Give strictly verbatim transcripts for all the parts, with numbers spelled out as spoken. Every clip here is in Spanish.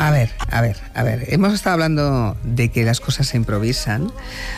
A ver, a ver, a ver. Hemos estado hablando de que las cosas se improvisan,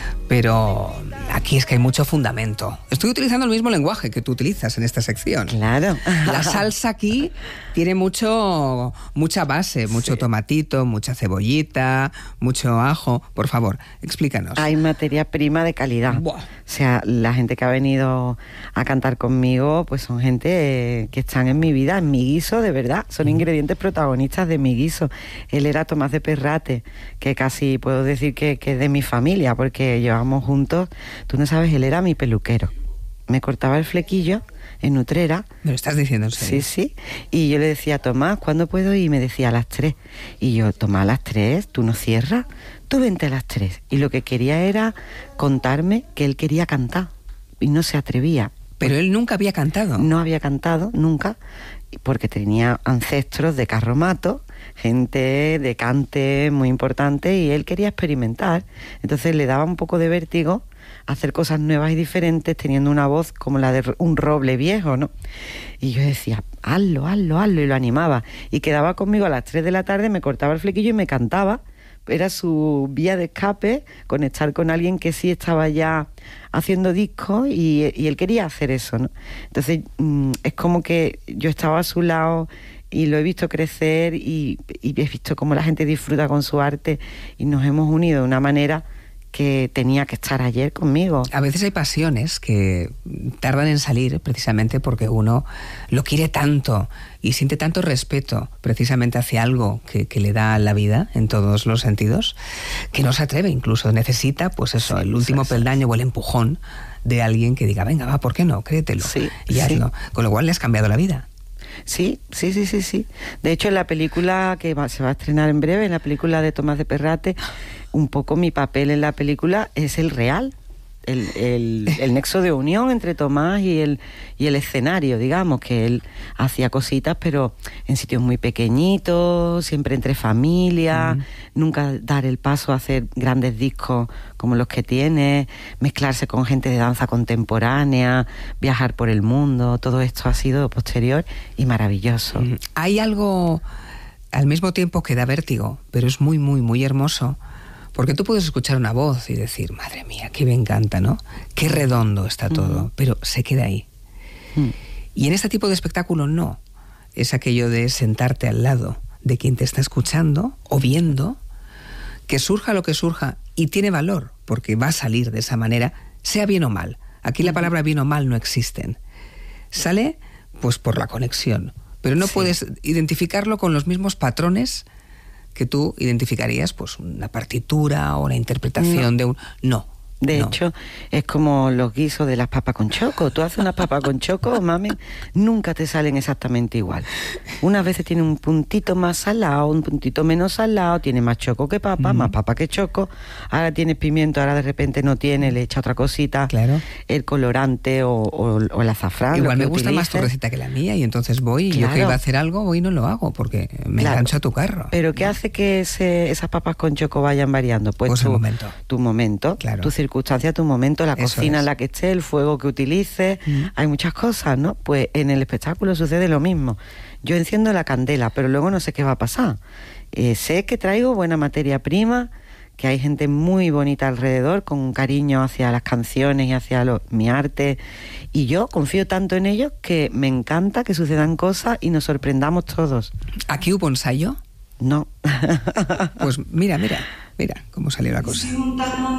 pero aquí es que hay mucho fundamento. Estoy utilizando el mismo lenguaje que tú utilizas en esta sección. Claro. La salsa aquí tiene mucho, mucha base, mucho sí. tomatito, mucha cebollita, mucho ajo. Por favor, explícanos. Hay materia prima de calidad. Buah. O sea, la gente que ha venido a cantar conmigo, pues son gente eh, que están en mi vida, en mi guiso, de verdad. Son mm. ingredientes protagonistas de mi guiso. Él era Tomás de Perrate, que casi puedo decir que, que es de mi familia, porque llevamos juntos. Tú no sabes, él era mi peluquero. Me cortaba el flequillo en Utrera. ¿Me lo estás diciendo en serio? Sí, sí. Y yo le decía, Tomás, ¿cuándo puedo ir? Y me decía, a las tres. Y yo, Tomás, a las tres, ¿tú no cierras? Tú vente a las tres. Y lo que quería era contarme que él quería cantar. Y no se atrevía. Pero él nunca había cantado. No había cantado, nunca. Porque tenía ancestros de carromato, gente de cante muy importante, y él quería experimentar. Entonces le daba un poco de vértigo hacer cosas nuevas y diferentes teniendo una voz como la de un roble viejo, ¿no? Y yo decía, hazlo, hazlo, hazlo, y lo animaba. Y quedaba conmigo a las tres de la tarde, me cortaba el flequillo y me cantaba. Era su vía de escape, conectar con alguien que sí estaba ya haciendo discos, y, y él quería hacer eso, ¿no? Entonces mmm, es como que yo estaba a su lado y lo he visto crecer, y, y he visto cómo la gente disfruta con su arte, y nos hemos unido de una manera que tenía que estar ayer conmigo. A veces hay pasiones que tardan en salir precisamente porque uno lo quiere tanto y siente tanto respeto precisamente hacia algo que, que le da la vida en todos los sentidos, que no se atreve, incluso necesita, pues eso, sí, el último sí, peldaño sí. o el empujón de alguien que diga, venga, va, ¿por qué no? Créetelo. Sí, y hazlo. Sí. Con lo cual le has cambiado la vida. Sí, sí, sí, sí, sí. De hecho, en la película que va, se va a estrenar en breve, en la película de Tomás de Perrate, un poco mi papel en la película es el real, el, el, el nexo de unión entre Tomás y el, y el escenario, digamos, que él hacía cositas, pero en sitios muy pequeñitos, siempre entre familias, mm. nunca dar el paso a hacer grandes discos como los que tiene, mezclarse con gente de danza contemporánea, viajar por el mundo. Todo esto ha sido posterior y maravilloso. Mm. Hay algo al mismo tiempo que da vértigo, pero es muy, muy, muy hermoso. Porque tú puedes escuchar una voz y decir, madre mía, qué bien canta, ¿no? Qué redondo está todo, mm. pero se queda ahí. Mm. Y en este tipo de espectáculo no. Es aquello de sentarte al lado de quien te está escuchando o viendo, que surja lo que surja, y tiene valor, porque va a salir de esa manera, sea bien o mal. Aquí mm. la palabra bien o mal no existen. Sale, pues, por la conexión, pero no sí. puedes identificarlo con los mismos patrones que tú identificarías, pues, una partitura o una interpretación no. de un... No. De no. hecho, es como los guisos de las papas con choco. Tú haces unas papas con choco, mami, nunca te salen exactamente igual. Unas veces tiene un puntito más salado, un puntito menos salado, tiene más choco que papa, mm. más papa que choco. Ahora tienes pimiento, ahora de repente no tiene, le echa otra cosita. Claro. El colorante o, o, o el azafrán. Igual me gusta utilices. más tu receta que la mía, y entonces voy, y claro. yo que iba a hacer algo, hoy no lo hago, porque me claro. engancho a tu carro. Pero ¿qué ¿no? hace que ese, esas papas con choco vayan variando? Pues, pues tu el momento. Tu momento, claro. tu circunstancia, tu momento, la Eso cocina es. en la que esté, el fuego que utilices, mm. hay muchas cosas, ¿no? Pues en el espectáculo sucede lo mismo. Yo enciendo la candela, pero luego no sé qué va a pasar. Eh, sé que traigo buena materia prima, que hay gente muy bonita alrededor, con un cariño hacia las canciones y hacia lo, mi arte, y yo confío tanto en ellos que me encanta que sucedan cosas y nos sorprendamos todos. ¿Aquí hubo ensayo? No. Pues mira, mira, mira cómo salió la cosa.